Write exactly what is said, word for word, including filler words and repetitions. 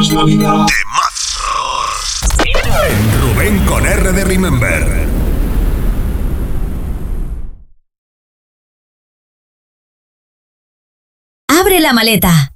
más la vida. En Rubén con R de Remember. Abre la maleta.